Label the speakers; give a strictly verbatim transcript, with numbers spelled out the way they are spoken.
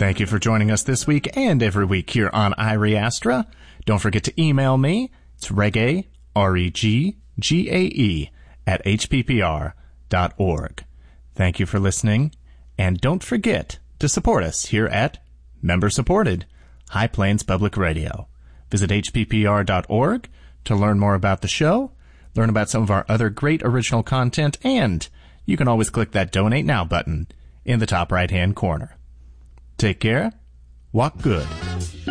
Speaker 1: Thank you for joining us this week and every week here on Irie Astra. Don't forget to email me. It's reggae, R E G G A E, at H P P R dot org. Thank you for listening, and don't forget to support us here at member-supported High Plains Public Radio. Visit H P P R dot org to learn more about the show, learn about some of our other great original content, and you can always click that Donate Now button in the top right-hand corner. Take care, walk good,